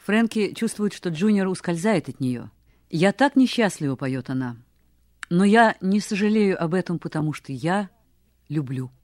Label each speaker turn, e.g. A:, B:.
A: Фрэнки чувствует, что Джуниор ускользает от нее. «Я так несчастлива», — поет она. «Но я не сожалею об этом, потому что я люблю».